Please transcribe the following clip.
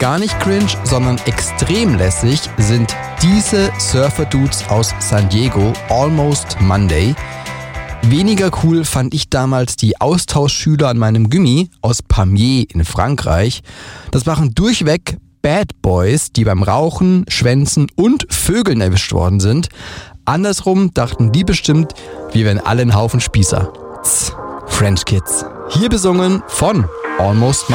Gar nicht cringe, sondern extrem lässig sind diese Surfer-Dudes aus San Diego, Almost Monday. Weniger cool fand ich damals die Austauschschüler an meinem Gymi aus Pamiers in Frankreich. Das waren durchweg Bad Boys, die beim Rauchen, Schwänzen und Vögeln erwischt worden sind. Andersrum dachten die bestimmt, wir wären alle ein Haufen Spießer. French Kids. Hier besungen von Almost